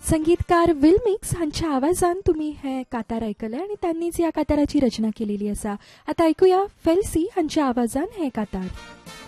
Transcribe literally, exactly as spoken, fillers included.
संगीतकार will mix हांच्या आवाजान तुम्ही हे कातार आयकले आणि त्यांनीच या काताराची रचना केलेली असा. आता ऐकूया फेल्सी हांच्या आवाजान हे कातार.